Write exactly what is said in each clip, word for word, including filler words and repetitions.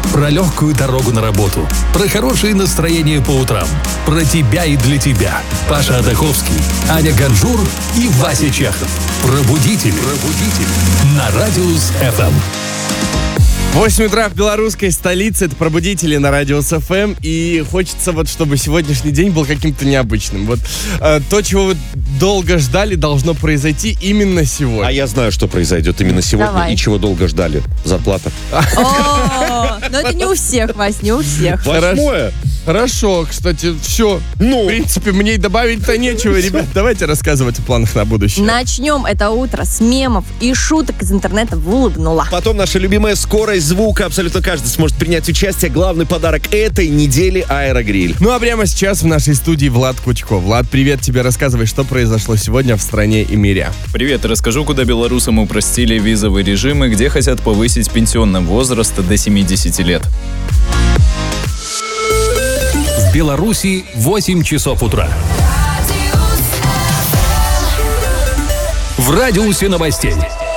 Про легкую дорогу на работу. Про хорошее настроение по утрам. Про тебя и для тебя. Паша Адаховский, Аня Ганжур и Вася Чехов. Пробудители. Пробудители. На Радиус эф эм. восемь утра в белорусской столице. Это «Пробудители» на Радиус эф эм. И хочется вот, чтобы сегодняшний день был каким-то необычным. Вот э, то, чего вы долго ждали, должно произойти именно сегодня. А я знаю, что произойдет именно сегодня. Давай. И чего долго ждали. Зарплата. О, но это не у всех, Вась, не у всех. Восьмое. Хорошо, кстати, все. Ну. В принципе, мне и добавить-то нечего, ребят. Давайте рассказывать о планах на будущее. Начнем это утро с мемов и шуток из интернета в улыбнула. Потом наша любимая скорость звука. Абсолютно каждый сможет принять участие. Главный подарок этой недели — аэрогриль. Ну а прямо сейчас в нашей студии Влад Кучко. Влад, привет тебе. Рассказывай, что произошло сегодня в стране и мире. Привет, расскажу, куда белорусам упростили визовый режим и где хотят повысить пенсионный возраст до семидесяти лет. В Беларуси восемь часов утра. В радиусе новостей.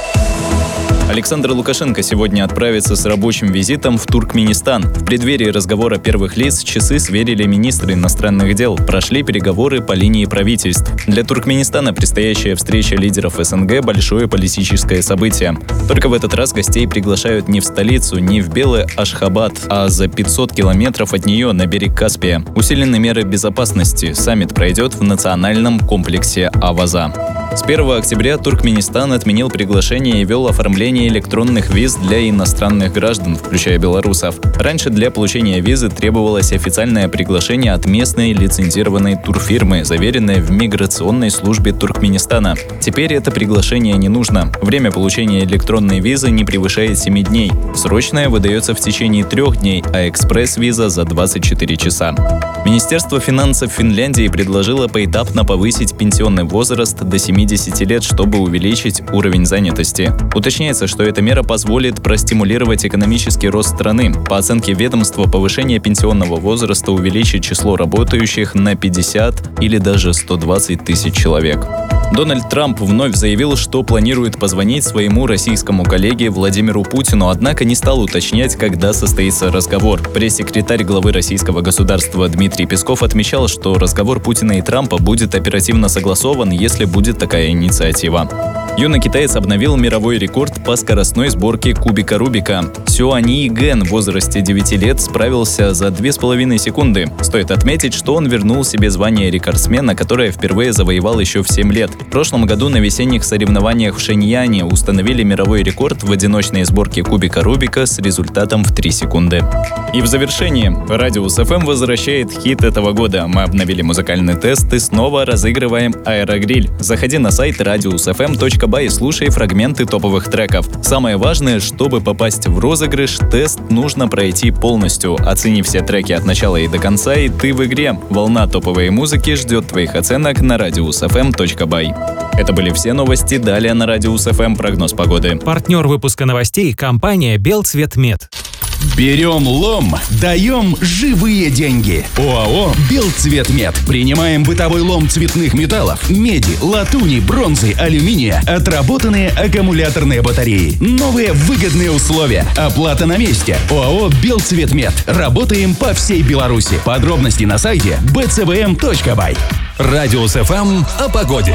Александр Лукашенко сегодня отправится с рабочим визитом в Туркменистан. В преддверии разговора первых лиц часы сверили министры иностранных дел. Прошли переговоры по линии правительств. Для Туркменистана предстоящая встреча лидеров эс эн гэ – большое политическое событие. Только в этот раз гостей приглашают не в столицу, не в Белый Ашхабад, а за пятьсот километров от нее на берег Каспия. Усилены меры безопасности. Саммит пройдет в национальном комплексе Аваза. С первого октября Туркменистан отменил приглашение и вел оформление электронных виз для иностранных граждан, включая белорусов. Раньше для получения визы требовалось официальное приглашение от местной лицензированной турфирмы, заверенное в миграционной службе Туркменистана. Теперь это приглашение не нужно. Время получения электронной визы не превышает семи дней. Срочная выдается в течение трех дней, а экспресс-виза за двадцать четыре часа. Министерство финансов Финляндии предложило поэтапно повысить пенсионный возраст до семидесяти лет, чтобы увеличить уровень занятости. Уточняется, что эта мера позволит простимулировать экономический рост страны. По оценке ведомства, повышение пенсионного возраста увеличит число работающих на пятьдесят или даже сто двадцать тысяч человек. Дональд Трамп вновь заявил, что планирует позвонить своему российскому коллеге Владимиру Путину, однако не стал уточнять, когда состоится разговор. Пресс-секретарь главы российского государства Дмитрий Песков отмечал, что разговор Путина и Трампа будет оперативно согласован, если будет такая инициатива. Юный китаец обновил мировой рекорд по скоростной сборке кубика Рубика. Сюани Ген в возрасте девяти лет справился за две с половиной секунды. Стоит отметить, что он вернул себе звание рекордсмена, которое впервые завоевал еще в семь лет. В прошлом году на весенних соревнованиях в Шэньяне установили мировой рекорд в одиночной сборке кубика Рубика с результатом в три секунды. И в завершении Радиус эф эм возвращает хит этого года. Мы обновили музыкальный тест и снова разыгрываем аэрогриль. Заходи на сайт радиус эф эм точка бай и слушай фрагменты топовых треков. Самое важное, чтобы попасть в розыгрыш, тест нужно пройти полностью. Оцени все треки от начала и до конца, и ты в игре. Волна топовой музыки ждет твоих оценок на радиус эф эм точка бай. Это были все новости. Далее на Радиус эф эм прогноз погоды. Партнер выпуска новостей — компания «Белцветмет». Берем лом, даем живые деньги. ОАО «Белцветмет». Принимаем бытовой лом цветных металлов, меди, латуни, бронзы, алюминия, отработанные аккумуляторные батареи. Новые выгодные условия. Оплата на месте. ОАО «Белцветмет». Работаем по всей Беларуси. Подробности на сайте бэ цэ вэ эм точка бай. Радиус эф эм о погоде.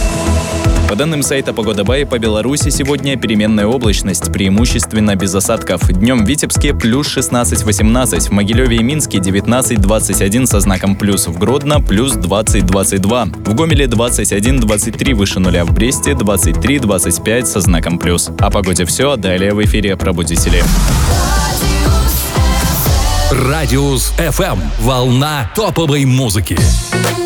По данным сайта Погода Бай, по Беларуси сегодня переменная облачность, преимущественно без осадков. Днем в Витебске плюс шестнадцать восемнадцать, в Могилеве и Минске девятнадцать двадцать один со знаком плюс, в Гродно плюс двадцать двадцать два, в Гомеле двадцать один двадцать три выше нуля, в Бресте двадцать три двадцать пять со знаком плюс. О погоде все, далее в эфире «Пробудители». Радиус эф эм. Волна топовой музыки.